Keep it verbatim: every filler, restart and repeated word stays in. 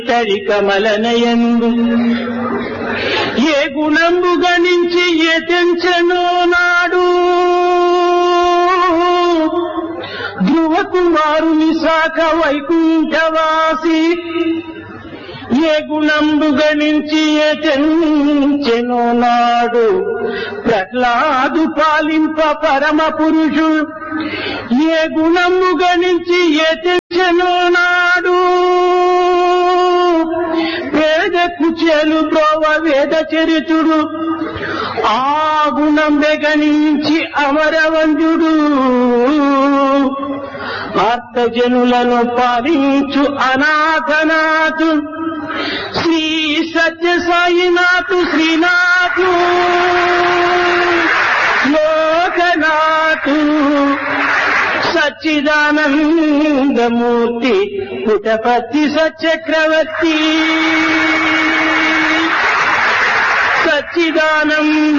తరి కమలనయందు ఏ గుణంబు గణించి ఏ తెంచెనో నాడు ధ్రువ కుమారుని శాఖ వైకుంఠవాసి ఏ గుణంబు గణించి ఏ తెంచెనో నాడు ప్రహ్లాదు పాలింప పరమ పురుషుడు ఏ గుణంబు గణించి ఏ తెంచెనో నాడు వేద కుచేలు బ్రోవ వేద చరితుడు ఆ గుణం గణించి అమరవంజుడు ఆర్తజనులను పాలించు అనాథనాథు శ్రీ సత్య సాయినాథు శ్రీనాథు లోకనాథు సచ్చిదానందమూర్తి పుటపతి సచక్రవర్తి సచ్చిదానంద